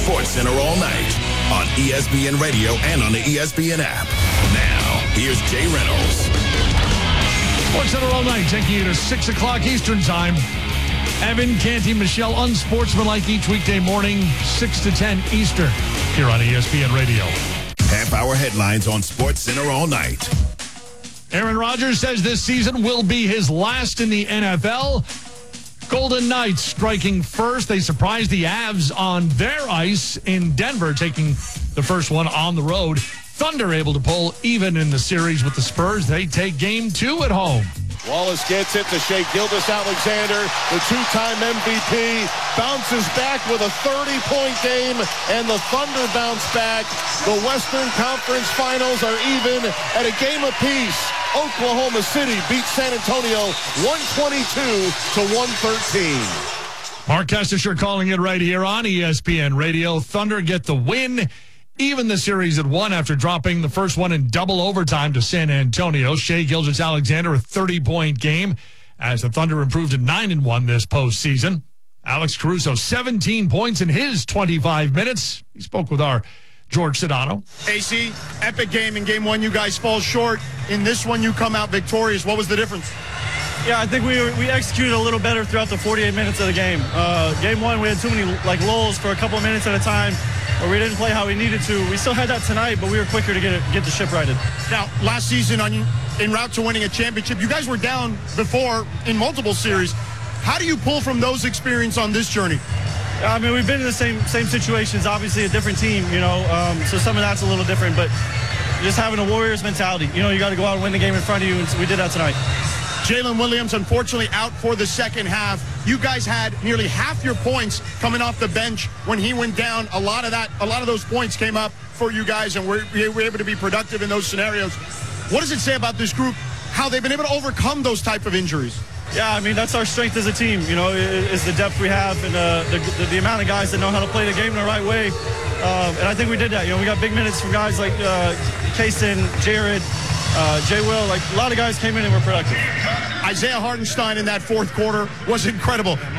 Sports Center all night on ESPN Radio and on the ESPN app. Now, here's Jay Reynolds. Sports Center all night, taking you to 6 o'clock Eastern Time. Evan, Canty, Michelle, unsportsmanlike each weekday morning, 6 to 10 Eastern, here on ESPN Radio. Half-hour headlines on Sports Center all night. Aaron Rodgers says this season will be his last in the NFL. Golden Knights striking first. They surprised the Avs on their ice in Denver, taking the first one on the road. Thunder able to pull even in the series with the Spurs. They take game 2 at home. Wallace gets it to Shai Gilgeous-Alexander, the two-time MVP, bounces back with a 30-point game, and the Thunder bounce back. The Western Conference Finals are even at a game apiece. Oklahoma City beats San Antonio 122-113. Mark Kestisher calling it right here on ESPN Radio. Thunder get the win. Even the series at 1 after dropping the first one in double overtime to San Antonio. Shai Gilgeous-Alexander, a 30-point game as the Thunder improved to 9-1 this postseason. Alex Caruso, 17 points in his 25 minutes. He spoke with our George Sedano. AC, epic game. In game 1, you guys fall short. In this one, you come out victorious. What was the difference? Yeah, I think we executed a little better throughout the 48 minutes of the game. Game 1, we had too many lulls for a couple of minutes at a time, or we didn't play how we needed to. We still had that tonight, but we were quicker to get the ship righted. Now, last season, en route to winning a championship, you guys were down before in multiple series. How do you pull from those experiences on this journey? I mean, we've been in the same situations. Obviously, a different team, so some of that's a little different. But just having a Warriors mentality, you got to go out and win the game in front of you, and we did that tonight. Jalen Williams, unfortunately, out for the second half. You guys had nearly half your points coming off the bench when he went down. A lot of those points came up for you guys, and we're able to be productive in those scenarios. What does it say about this group, how they've been able to overcome those type of injuries? Yeah, I mean, that's our strength as a team, is the depth we have and the amount of guys that know how to play the game the right way. And I think we did that. We got big minutes from guys like Kaysen, Jared, Jay Will. A lot of guys came in and were productive. Isaiah Hartenstein in that fourth quarter was incredible.